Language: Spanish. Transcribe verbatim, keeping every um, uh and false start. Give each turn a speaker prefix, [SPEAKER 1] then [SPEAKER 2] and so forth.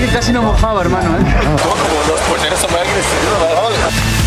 [SPEAKER 1] que casi no mojaba, hermano, ¿eh?
[SPEAKER 2] Como los porteros son muy agresivos, ¿vale?